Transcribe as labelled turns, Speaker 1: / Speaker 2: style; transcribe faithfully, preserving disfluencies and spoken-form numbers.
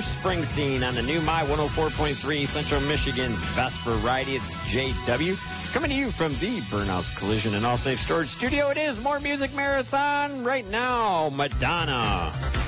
Speaker 1: Bruce Springsteen on the new My one oh four point three, Central Michigan's best variety. It's J W. Coming to you from the Burnhouse Collision and All Safe Storage Studio. It is More Music Marathon right now. Madonna.